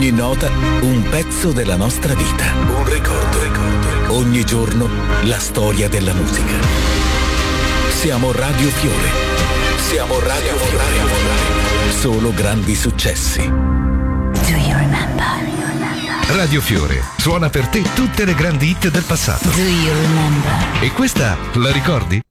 Ogni nota un pezzo della nostra vita. Un ricordo. Ogni giorno la storia della musica. Siamo Radio Fiore. Siamo Radio Fiore. Solo grandi successi. Do you remember? Radio Fiore suona per te tutte le grandi hit del passato. Do you remember? E questa la ricordi?